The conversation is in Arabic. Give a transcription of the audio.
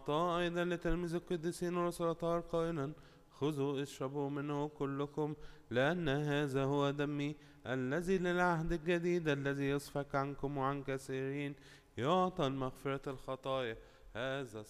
وأعطى أيضا لتلاميذ القديسين ورسل الأطهار قائلا خذوا اشربوا منه كلكم لأن هذا هو دمي الذي للعهد الجديد الذي يسفك عنكم وعن كثيرين يعطى المغفرة الخطايا. هذا